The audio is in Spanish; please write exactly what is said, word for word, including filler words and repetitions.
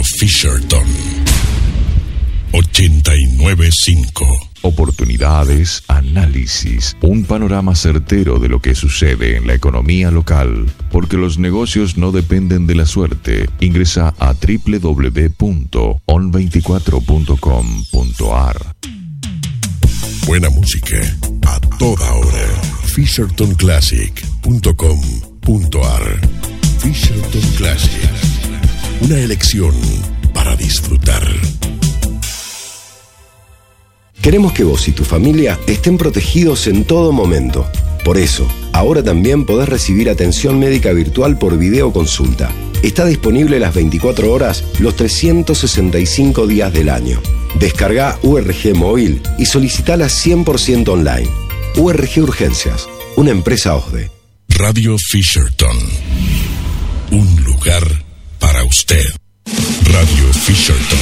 Fisherton ochenta y nueve punto cinco. Oportunidades, análisis, un panorama certero de lo que sucede en la economía local, porque los negocios no dependen de la suerte. Ingresa a doble u doble u doble u punto on veinticuatro punto com punto a r. Buena música a toda hora. Fisherton Classic punto com punto a r. Fisherton Classic, una elección para disfrutar. Queremos que vos y tu familia estén protegidos en todo momento. Por eso, ahora también podés recibir atención médica virtual por videoconsulta. Está disponible las veinticuatro horas, los trescientos sesenta y cinco días del año. Descarga U R G Móvil y solicitala cien por ciento online. U R G Urgencias, una empresa O S D E. Radio Fisherton, un lugar para usted.